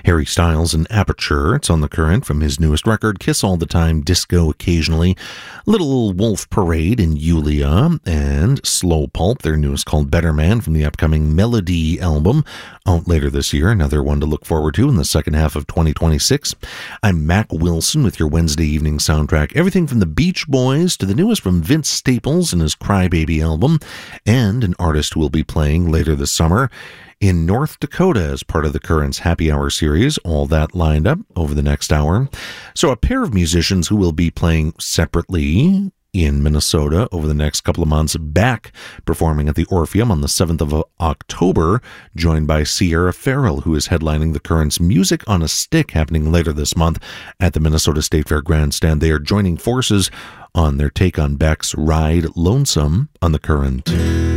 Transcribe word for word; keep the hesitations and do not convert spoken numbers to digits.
Harry Styles and Aperture, it's on the Current from his newest record, Kiss All the Time, Disco Occasionally. Little Wolf Parade in Yulia, and Slow Pulp, their newest, called Better Man, from the upcoming Melody album, out later this year. Another one to look forward to in the second half of twenty twenty-six. I'm Mac Wilson with your Wednesday evening soundtrack. Everything from the Beach Boys to the newest from Vince Staples and his Crybaby album, and an artist who will be playing later this summer in North Dakota as part of the Current's Happy Hour series. All that lined up over the next hour. So a pair of musicians who will be playing separately in Minnesota over the next couple of months, back performing at the Orpheum on the seventh of October, joined by Sierra Farrell, who is headlining the Current's Music on a Stick, happening later this month at the Minnesota State Fair Grandstand. They are joining forces on their take on Beck's Ride Lonesome on the Current.